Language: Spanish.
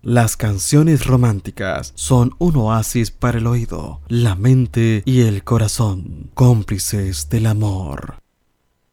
Las canciones románticas son un oasis para el oído, la mente y el corazón, cómplices del amor.